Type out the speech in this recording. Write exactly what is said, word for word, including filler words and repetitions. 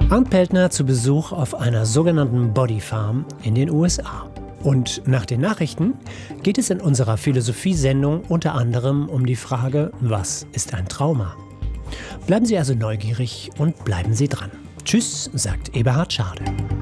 Arndt Peltner zu Besuch auf einer sogenannten Bodyfarm in den U S A. Und nach den Nachrichten geht es in unserer Philosophiesendung unter anderem um die Frage, was ist ein Trauma? Bleiben Sie also neugierig und bleiben Sie dran. Tschüss, sagt Eberhard Schade.